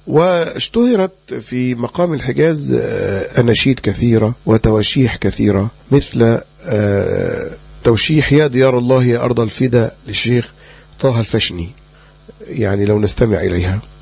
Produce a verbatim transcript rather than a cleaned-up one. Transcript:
واشتهرت في مقام الحجاز أناشيد كثيرة وتواشيح كثيرة، مثل توشيح يا ديار الله يا أرض الفدا للشيخ طه الفشني، يعني لو نستمع إليها.